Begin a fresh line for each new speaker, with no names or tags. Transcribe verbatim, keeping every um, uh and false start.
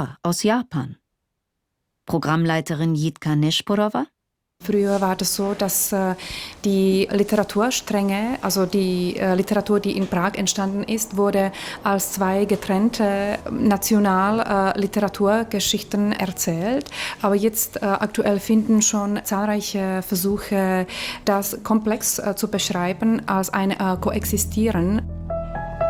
K. aus Japan. Programmleiterin Jitka Nesporova.
Früher war das so, dass äh, die Literaturstränge, also die äh, Literatur, die in Prag entstanden ist, wurde als zwei getrennte Nationalliteraturgeschichten äh, erzählt. Aber jetzt äh, aktuell finden schon zahlreiche Versuche, das komplex äh, zu beschreiben, als ein äh, Koexistieren.